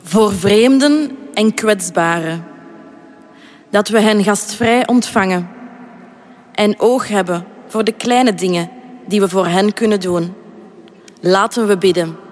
voor vreemden en kwetsbaren. Dat we hen gastvrij ontvangen en oog hebben voor de kleine dingen die we voor hen kunnen doen. Laten we bidden.